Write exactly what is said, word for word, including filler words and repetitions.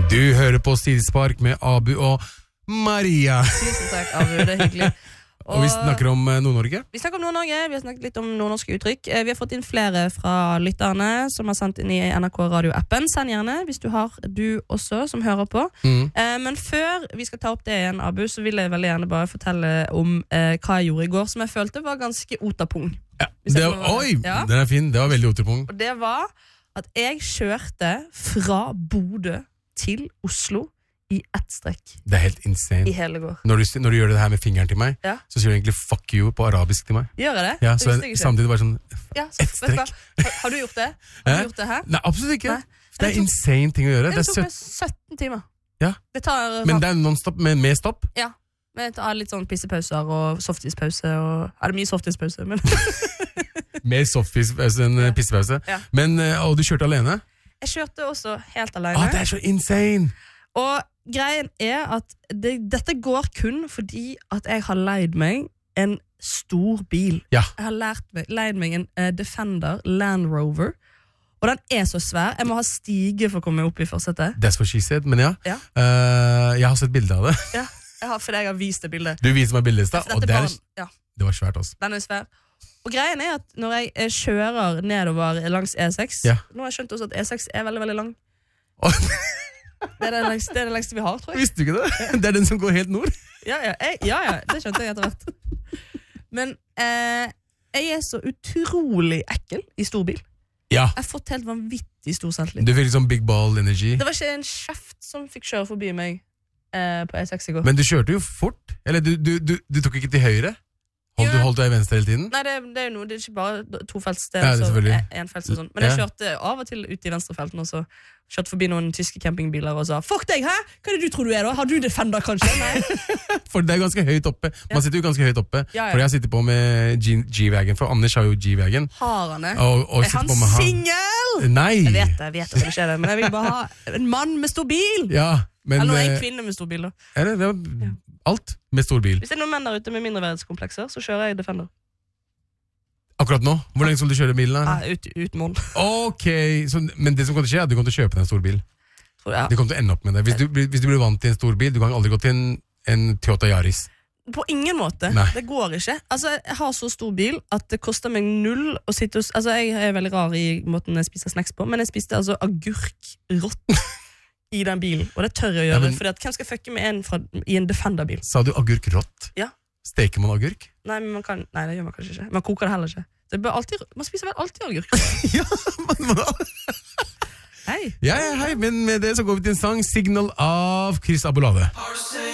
Du hører på Stilspark med Abu og Maria. Tusen takk, Abu, det er hyggelig. Og, og vi snakker om uh, Nord-Norge? Vi snakker om Nord-Norge, vi har snakket litt om nordnorske uttrykk. Vi har fått inn flere fra lytterne som har sendt inn i N R K Radio-appen. Send gjerne, hvis du har du også som hører på. Mm. Eh, men før vi skal ta opp det igjen, Abu, så vil jeg veldig gjerne bare fortelle om eh, hva jeg gjorde i går, som jeg følte var ganske otapung. Ja, det var, oi, ja. Den er fin, det var veldig otapung. Og det var at jeg kjørte fra Bodø til Oslo i ett strekk. Det er helt insane. I hele går. Når du, når du gjør det her med fingeren til meg, ja. Så sier du egentlig fuck you på arabisk til meg. Gjør jeg det? Ja, så en, samtidig bare sånn ja, så, ett strekk. Har, har du gjort det? Har du gjort det her? Nei, absolutt ikke. Nei. Det er insane ting å gjøre. Det tok meg sytten timer. Ja. Det tar, men det er non-stop, men med stopp? Ja. Men jeg tar litt sånn pissepauser og softispause. Og, er det mye softispause? Men mer softispause enn ja. Pissepause. Ja. Men, og du kjørte alene? Jeg kjørte også helt alene. Ah, det er så insane! Og greien er at det, dette går kun fordi at jeg har leid meg en stor bil. Ja. Jeg har lært meg, leid meg en uh, Defender Land Rover, og den er så svær. Jeg må ha stige for å komme opp i forsetet. That's what she said, men ja. ja. Uh, jeg har sett bilder av det. Ja, jeg har, fordi jeg har vist det bildet. Du viser meg bildet, og det, er, ja. det var svært også. Den er svær. Og greien er at når jeg kjører nedover langs E seks, ja. Nå har jeg skjønt også at E seks er veldig, veldig lang. Oh. Det er det, lengste, det er det lengste vi har, tror jeg. Visste du ikke det? Det er den som går helt nord. Ja, ja, jeg, ja, ja det skjønte jeg etter hvert. Men eh, jeg er så utrolig ekkel i stor bil. Ja. Jeg har fått helt vanvittig stor selvtillit. Du fikk liksom big ball energy. Det var ikke en kjeft som fikk kjøre forbi meg eh, på E seks i går. Men du kjørte jo fort. Eller du, du, du, du tok ikke til høyre? Holdt du holdt deg i venstre hele tiden? Nei, det, det er jo noe, det er ikke bare tofelts, det ja, er også enfelts og sånn. Men jeg kjørte av og til ut i venstrefelten, og så kjørte forbi noen tyske campingbiler og sa fuck deg, hæ? Hva er det du tror du er da? Har du Defender kanskje? Nei. For det er ganske høyt oppe. Man sitter jo ganske høyt oppe. Ja, ja. For jeg sitter på med G-Wagon, for Anders har jo G-Wagon. Har han det? Og, og er han single? Nei! Jeg vet det, jeg vet det, det skjer det, men jeg vil bare ha en mann med stor bil. Ja, men... Eller en kvinne med stor bil da. Er det, det var alt med stor bil. Hvis det er noen menn der ute med mindreverdighetskomplekser, så kjører jeg Defender. Akkurat nå? Hvor lenge skal du kjøre bilen? Ja, ut, ut morgen. Ok, så, men det som kommer til å skje er at du kommer til å kjøpe deg en stor bil. Så, ja. Det kommer til å ende opp med det. Hvis du, hvis du blir vant til en stor bil, du kan aldri gå til en, en Toyota Yaris. På ingen måte. Nei. Det går ikke. Altså, jeg har så stor bil at det koster meg null å sitte hos... Altså, jeg er veldig rar i måten jeg spiser snacks på, men jeg spiste altså agurk rått i den bilen, og det tør jeg å gjøre, ja, men... fordi at hvem skal fucke med en fra, i en Defender-bil? Sa du agurk rått? Ja. Steker man agurk? Nei, men man kan, nei, det gjør man kanskje ikke. Man koker det heller ikke. Det bør alltid, man spiser vel alltid agurk. Ja, man må da. Hei. Ja, ja, hei, men med det så går vi til en sang, Signal av Chris Abolade.